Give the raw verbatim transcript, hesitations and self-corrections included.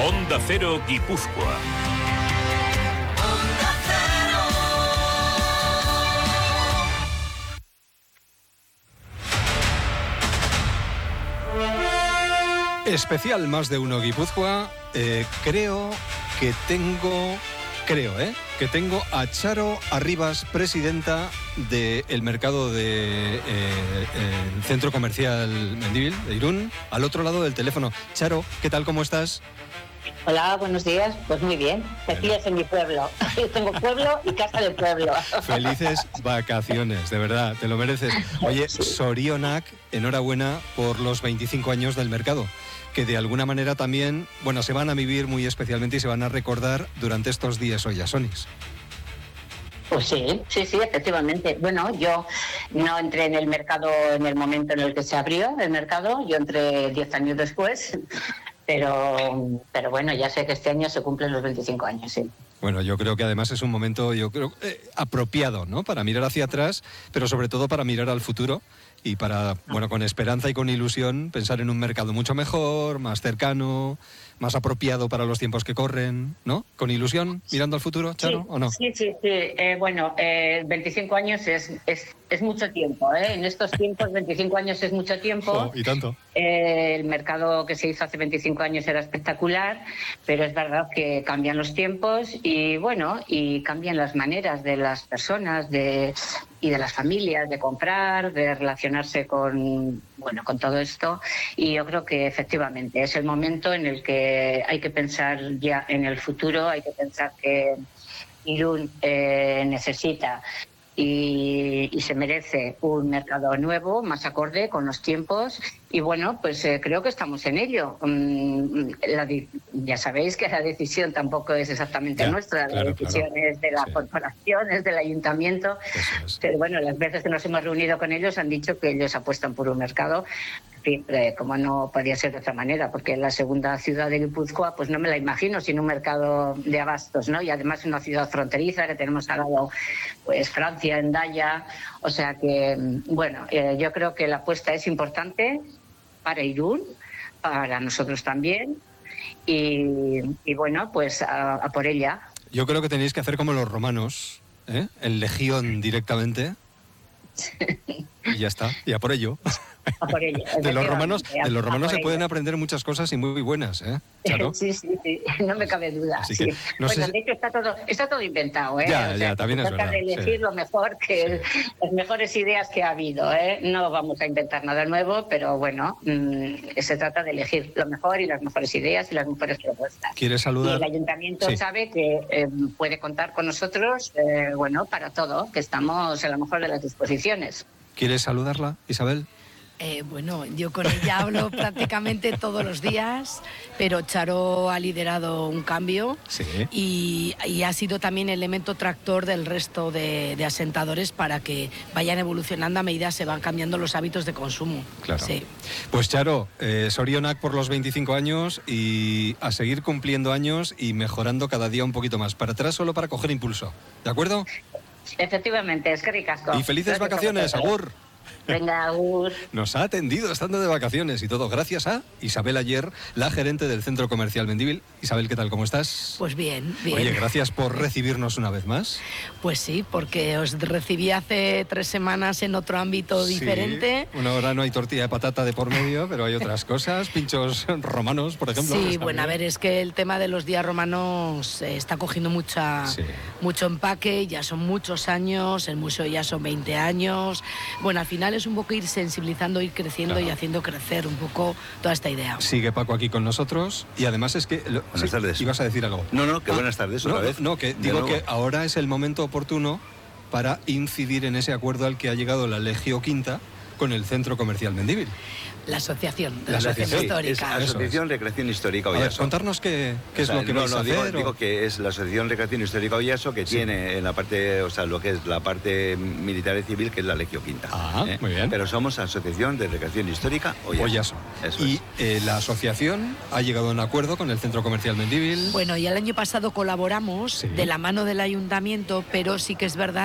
Onda Cero Guipúzcoa. Especial Más de Uno Guipúzcoa. Eh, creo que tengo, creo, ¿eh? Que tengo a Charo Arribas, presidenta del mercado del de, eh, Centro Comercial Mendívil de Irún, al otro lado del teléfono. Charo, ¿qué tal? ¿Cómo estás? Hola, buenos días. Pues muy bien. Aquí es en mi pueblo. Tengo pueblo y casa de pueblo. Felices vacaciones, de verdad, te lo mereces. Oye, Sorionak, enhorabuena por los veinticinco años del mercado, que de alguna manera también, bueno, se van a vivir muy especialmente y se van a recordar durante estos días Oyasonis. Pues sí, sí, sí, efectivamente. Bueno, yo no entré en el mercado en el momento en el que se abrió el mercado, yo entré diez años después, pero, pero bueno, ya sé que este año se cumplen los veinticinco años, sí. Bueno, yo creo que además es un momento, yo creo, eh, apropiado, ¿no? Para mirar hacia atrás, pero sobre todo para mirar al futuro y para, bueno, con esperanza y con ilusión, pensar en un mercado mucho mejor, más cercano, más apropiado para los tiempos que corren, ¿no? Con ilusión, mirando al futuro, Charo, sí, ¿o no? Sí, sí, sí. Eh, bueno, eh, veinticinco años es, es, es mucho tiempo, ¿eh? En estos tiempos, veinticinco años es mucho tiempo. Oh, y tanto. Eh, el mercado que se hizo hace veinticinco años era espectacular, pero es verdad que cambian los tiempos y, bueno, y cambian las maneras de las personas de, y de las familias de comprar, de relacionarse con, bueno, con todo esto. Y yo creo que efectivamente es el momento en el que hay que pensar ya en el futuro, hay que pensar que Irún eh, necesita y, y se merece un mercado nuevo, más acorde con los tiempos. Y bueno, pues eh, creo que estamos en ello. Um, la, ya sabéis que la decisión tampoco es exactamente ya, nuestra, claro, la decisión claro. es de la sí. corporación, es del ayuntamiento. Es. Pero bueno, las veces que nos hemos reunido con ellos han dicho que ellos apuestan por un mercado, en fin, eh, como no podía ser de otra manera, porque la segunda ciudad de Guipúzcoa, pues no me la imagino sin un mercado de abastos, ¿no? Y además una ciudad fronteriza que tenemos al lado, pues Francia, Hendaya. O sea que, bueno, eh, yo creo que la apuesta es importante para Irún, para nosotros también, y, y bueno, pues a, a por ella. Yo creo que tenéis que hacer como los romanos, ¿eh? En legión directamente, y ya está, y a por ello. A por ello. De los romanos, de los romanos se pueden aprender muchas cosas y muy buenas, ¿eh, Charo? Sí, sí, sí, no me cabe duda. Así sí. que, no bueno, sé... de hecho está todo, está todo inventado, ¿eh? Ya, o sea, ya, también es verdad. Se trata de elegir sí. lo mejor, que sí. las mejores ideas que ha habido, ¿eh? No vamos a inventar nada nuevo, pero bueno, mmm, se trata de elegir lo mejor y las mejores ideas y las mejores propuestas. ¿Quieres saludar? Y el ayuntamiento sí. sabe que eh, puede contar con nosotros, eh, bueno, para todo, que estamos en la mejor de las disposiciones. ¿Quieres saludarla, Isabel? Eh, bueno, yo con ella hablo prácticamente todos los días, pero Charo ha liderado un cambio sí. y, y ha sido también elemento tractor del resto de, de asentadores para que vayan evolucionando a medida que se van cambiando los hábitos de consumo. Claro. Sí. Pues Charo, eh, Sorionak por los veinticinco años y a seguir cumpliendo años y mejorando cada día un poquito más. Para atrás solo para coger impulso. ¿De acuerdo? Efectivamente, es que ricasco. Y felices Gracias vacaciones, agur. Venga, agur. Nos ha atendido estando de vacaciones y todo gracias a Isabel Ayer, la gerente del Centro Comercial Mendívil. Isabel, ¿qué tal? ¿Cómo estás? Pues bien, bien. Oye, gracias por recibirnos una vez más. Pues sí, porque os recibí hace tres semanas en otro ámbito sí, diferente. Una hora no hay tortilla de patata de por medio, pero hay otras cosas, pinchos romanos, por ejemplo. Sí, bueno, a ver, es que el tema de los días romanos eh, está cogiendo mucha, sí. mucho empaque, ya son muchos años, el museo ya son veinte años. Bueno, al final es un poco ir sensibilizando, ir creciendo claro. y haciendo crecer un poco toda esta idea. Sigue Paco aquí con nosotros y además es que... Lo, buenas sí, tardes. ¿Ibas a decir algo? No, no, que ah, buenas tardes otra no, vez. No, que digo que ahora es el momento oportuno para incidir en ese acuerdo al que ha llegado la Legio Quinta con el Centro Comercial Mendívil. La asociación, la, la asociación sí, histórica. Es la Asociación Recreación Histórica Oyaso. A ver, Oyaso. contarnos qué, qué o sea, es lo que no, vais no, a digo, hacer. Digo o... que es la Asociación Recreación Histórica Oyaso que sí. tiene en la parte, o sea, lo que es la parte militar y civil, que es la Legio Quinta. Ah, ¿eh? muy bien. Pero somos Asociación de Recreación Histórica Oyaso. Oyaso. Eso y es. eh, la asociación ha llegado a un acuerdo con el Centro Comercial Mendívil. Bueno, y el año pasado colaboramos sí. de la mano del ayuntamiento, pero sí que es verdad